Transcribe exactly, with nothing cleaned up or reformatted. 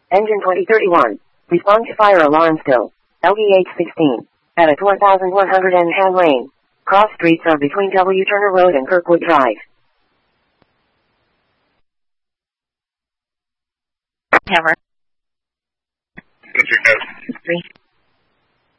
Engine twenty thirty-one. Respond to fire alarm still. L V H sixteen. At a one thousand one hundred and Han Lane. Cross streets are between W. Turner Road and Kirkwood Drive. Hammer. What's your code? Three.